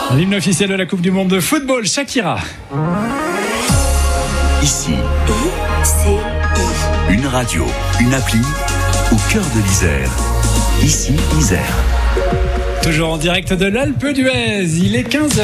L'hymne officiel de la Coupe du Monde de football, Shakira. Ici, une radio, une appli au cœur de l'Isère. Ici, Isère. Toujours en direct de l'Alpe d'Huez, il est 15h.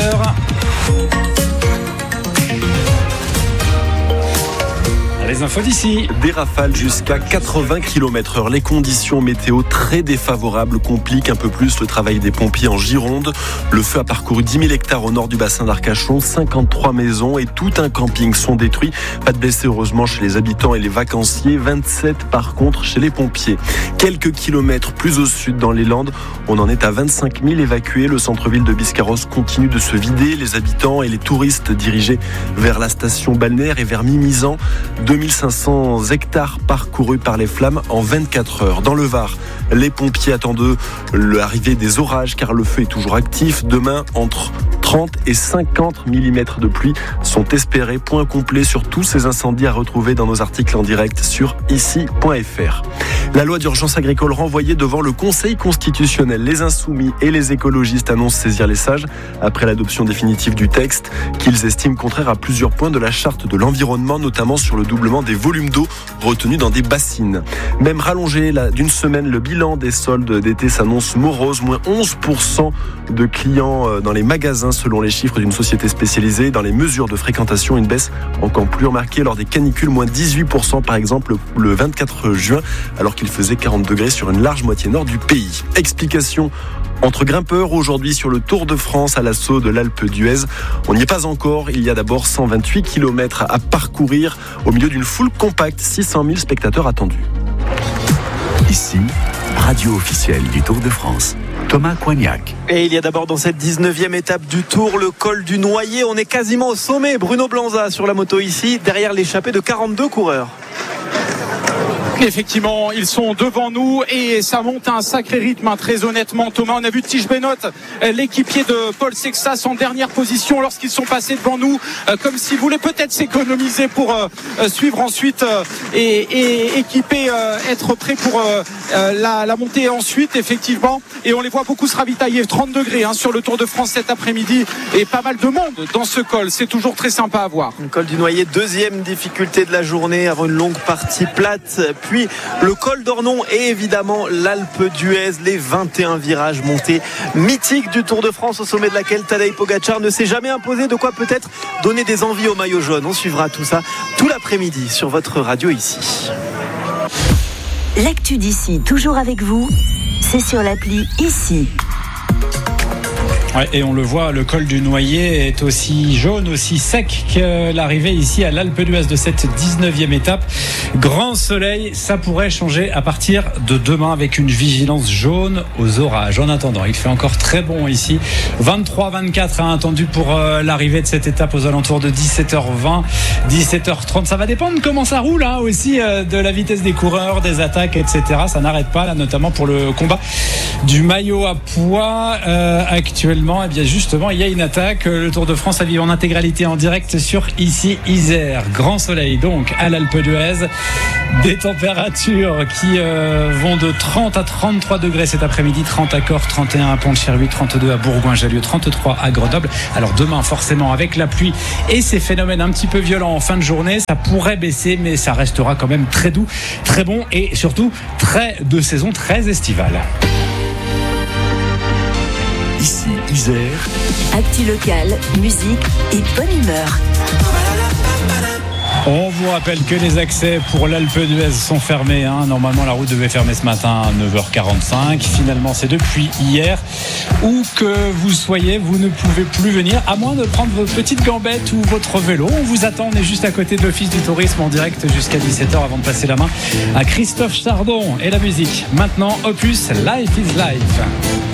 Les infos d'ici. Des rafales jusqu'à 80 km/h. Les conditions météo très défavorables compliquent un peu plus le travail des pompiers en Gironde. Le feu a parcouru 10 000 hectares au nord du bassin d'Arcachon. 53 maisons et tout un camping sont détruits. Pas de blessés heureusement chez les habitants et les vacanciers. 27 par contre chez les pompiers. Quelques kilomètres plus au sud dans les Landes, on en est à 25 000 évacués. Le centre-ville de Biscarrosse continue de se vider. Les habitants et les touristes dirigés vers la station balnéaire et vers Mimizan. 2500 hectares parcourus par les flammes en 24 heures. Dans le Var, les pompiers attendent l'arrivée des orages car le feu est toujours actif. Demain, entre 30 et 50 mm de pluie sont espérés. Point complet sur tous ces incendies à retrouver dans nos articles en direct sur ici.fr. La loi d'urgence agricole renvoyée devant le Conseil constitutionnel. Les Insoumis et les écologistes annoncent saisir les sages après l'adoption définitive du texte qu'ils estiment contraire à plusieurs points de la charte de l'environnement, notamment sur le doublement des volumes d'eau retenus dans des bassines. Même rallongé d'une semaine, le bilan des soldes d'été s'annonce morose. Moins 11% de clients dans les magasins selon les chiffres d'une société spécialisée. Dans les mesures de fréquentation, une baisse encore plus remarquée lors des canicules. Moins 18% par exemple le 24 juin alors qu'il faisait 40 degrés sur une large moitié nord du pays. Explication entre grimpeurs aujourd'hui sur le Tour de France à l'assaut de l'Alpe d'Huez. On n'y est pas encore. Il y a d'abord 128 km à parcourir au milieu d'une foule compacte. 600 000 spectateurs attendus. Ici, radio officielle du Tour de France. Thomas Coignac. Et il y a d'abord dans cette 19e étape du Tour le col du Noyer. On est quasiment au sommet. Bruno Blanza sur la moto ici, derrière l'échappée de 42 coureurs. Effectivement, ils sont devant nous et ça monte à un sacré rythme, très honnêtement. Thomas, on a vu Tige Benoît, l'équipier de Paul Sexas, en dernière position lorsqu'ils sont passés devant nous, comme s'ils voulaient peut-être s'économiser pour suivre ensuite et équiper, être prêts pour la montée ensuite, effectivement. Et on les voit beaucoup se ravitailler, 30 degrés sur le Tour de France cet après-midi et pas mal de monde dans ce col. C'est toujours très sympa à voir. Le col du Noyer, deuxième difficulté de la journée avant une longue partie plate. Puis le col d'Ornon et évidemment l'Alpe d'Huez, les 21 virages montés mythiques du Tour de France au sommet de laquelle Tadej Pogačar ne s'est jamais imposé, de quoi peut-être donner des envies au maillot jaune. On suivra tout ça tout l'après-midi sur votre radio ici. L'actu d'ici, toujours avec vous, c'est sur l'appli ici. Ouais, et on le voit, le col du Noyer est aussi jaune, aussi sec que l'arrivée ici à l'Alpe d'Huez de cette 19e étape. Grand soleil, ça pourrait changer à partir de demain avec une vigilance jaune aux orages. En attendant, il fait encore très bon ici. 23-24 attendu pour l'arrivée de cette étape aux alentours de 17h20, 17h30. Ça va dépendre comment ça roule aussi de la vitesse des coureurs, des attaques, etc. Ça n'arrête pas là, notamment pour le combat du maillot à poids actuellement. Et bien justement, il y a une attaque. Le Tour de France à vivre en intégralité en direct sur ici Isère. Grand soleil donc à l'Alpe d'Huez. Des températures qui vont de 30 à 33 degrés cet après-midi. 30 à Corps, 31 à Pont-de-Cherbuis, 32 à Bourgoin-Jallieu, 33 à Grenoble. Alors demain, forcément, avec la pluie et ces phénomènes un petit peu violents en fin de journée, ça pourrait baisser, mais ça restera quand même très doux, très bon et surtout très de saison, très estivale. Ici, Isère. Actu locale, musique et bonne humeur. On vous rappelle que les accès pour l'Alpe d'Huez sont fermés. Normalement, la route devait fermer ce matin à 9h45. Finalement, c'est depuis hier. Où que vous soyez, vous ne pouvez plus venir, à moins de prendre vos petites gambettes ou votre vélo. On vous attend, on est juste à côté de l'Office du Tourisme en direct jusqu'à 17h avant de passer la main à Christophe Chardon et la musique. Maintenant, Opus, Life is Life.